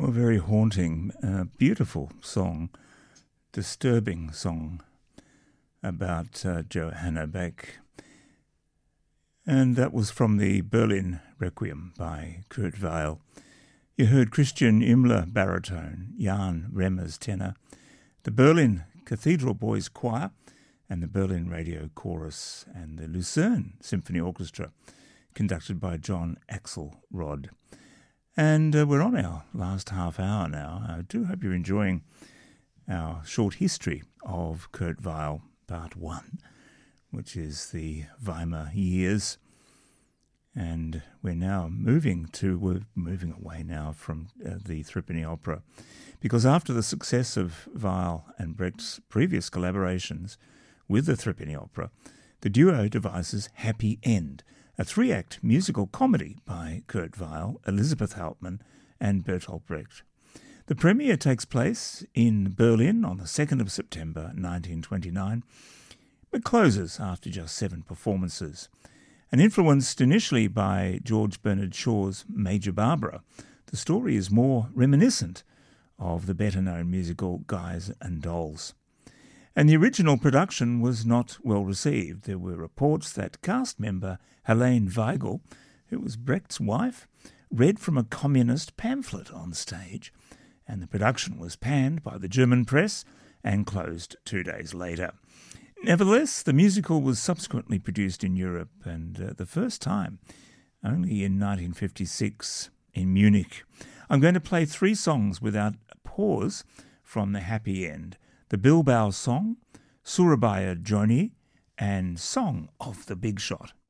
Well, a very haunting, beautiful song, disturbing song about Johanna Beck. And that was from the Berlin Requiem by Kurt Weill. You heard Christian Imler baritone, Jan Remmers tenor, the Berlin Cathedral Boys Choir, and the Berlin Radio Chorus, and the Lucerne Symphony Orchestra, conducted by John Axelrod. And we're on our last half hour now. I do hope you're enjoying our short history of Kurt Weill, Part 1, which is the Weimar years. And we're moving away now from the Threepenny Opera, because after the success of Weill and Brecht's previous collaborations with the Threepenny Opera, the duo devises Happy End, a three-act musical comedy by Kurt Weill, Elisabeth Hauptmann and Bertolt Brecht. The premiere takes place in Berlin on the 2nd of September 1929, but closes after just 7 performances. And influenced initially by George Bernard Shaw's Major Barbara, the story is more reminiscent of the better-known musical Guys and Dolls. And the original production was not well received. There were reports that cast member Helene Weigel, who was Brecht's wife, read from a communist pamphlet on stage, and the production was panned by the German press and closed 2 days later. Nevertheless, the musical was subsequently produced in Europe, and the first time only in 1956 in Munich. I'm going to play 3 songs without a pause from the Happy End: the Bilbao Song, Surabaya Journey, and Song of the Big Shot.